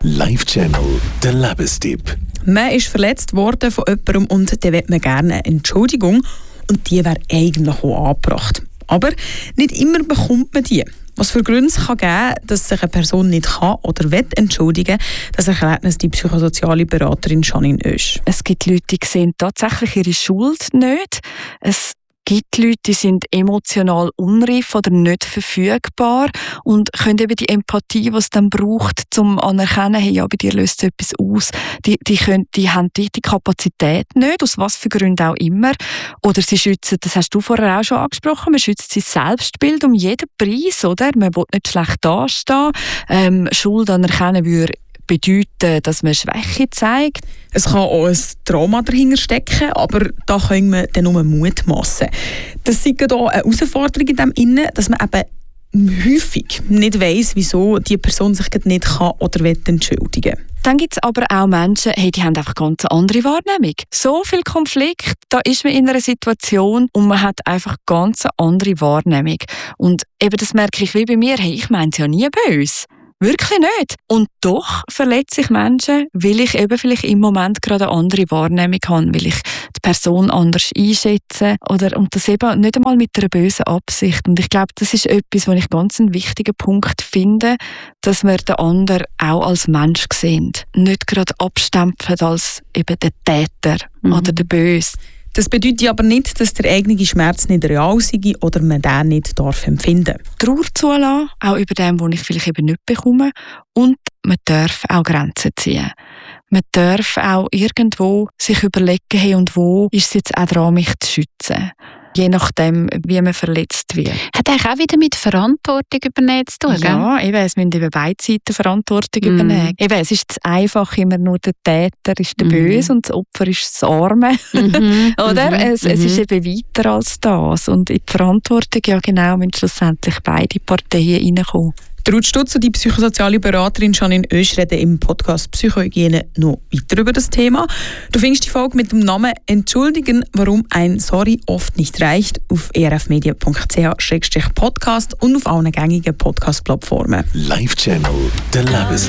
Live-Channel, der Lebenstipp. Man ist verletzt worden von jemandem und dann will man gerne eine Entschuldigung. Und die wäre eigentlich auch angebracht. Aber nicht immer bekommt man die. Was für Gründe es kann geben, dass sich eine Person nicht kann oder will entschuldigen, das erklärt uns die psychosoziale Beraterin Janine Oesch. Es gibt Leute, die sehen tatsächlich ihre Schuld nicht. Es gibt Leute, die sind emotional unreif oder nicht verfügbar und können eben die Empathie, die es dann braucht, zum anerkennen, hey, ja, bei dir löst etwas aus, die haben die Kapazität nicht, aus was für Gründen auch immer. Oder sie schützen, das hast du vorher auch schon angesprochen, man schützt sein Selbstbild um jeden Preis, oder? Man will nicht schlecht dastehen. Schuld anerkennen würde bedeuten, dass man Schwäche zeigt. Es kann auch ein Trauma dahinter stecken, aber da können wir dann nur mutmassen. Das ist hier eine Herausforderung in dem Innen, dass man eben häufig nicht weiss, wieso die Person sich nicht kann oder will entschuldigen. Dann gibt es aber auch Menschen, hey, die haben einfach ganz andere Wahrnehmung. So viel Konflikt, da ist man in einer Situation und man hat einfach ganz andere Wahrnehmung. Und eben das merke ich wie bei mir, hey, ich meine es ja nie böse. Wirklich nicht. Und doch verletze ich Menschen, weil ich eben vielleicht im Moment gerade eine andere Wahrnehmung habe, weil ich die Person anders einschätze und das eben nicht einmal mit einer bösen Absicht. Und ich glaube, das ist etwas, was ich ganz einen wichtigen Punkt finde, dass wir den anderen auch als Mensch sehen. Nicht gerade abstempeln als eben der Täter oder der Böse. Das bedeutet aber nicht, dass der eigene Schmerz nicht real sei oder man den nicht empfinden darf. Trauer zulassen, auch über dem, was ich vielleicht eben nicht bekomme. Und man darf auch Grenzen ziehen. Man darf auch irgendwo sich überlegen, hey, und wo ist es jetzt auch dran, mich zu schützen. Je nachdem, wie man verletzt wird. Hat eigentlich auch wieder mit Verantwortung übernehmen zu tun, ja, eben, es müssen eben beide Seiten Verantwortung übernehmen. Eben, es ist zu einfach, immer nur der Täter ist der Böse und das Opfer ist das Arme. Oder? Es ist eben weiter als das. Und in die Verantwortung, ja genau, müssen schlussendlich beide Parteien reinkommen. Ruth Stutz und die psychosoziale Beraterin Janine Oesch reden im Podcast Psychohygiene noch weiter über das Thema. Du findest die Folge mit dem Namen «Entschuldigen, warum ein Sorry oft nicht reicht» auf erfmedia.ch/podcast und auf allen gängigen Podcast-Plattformen. Live-Channel, der Lebenstipp.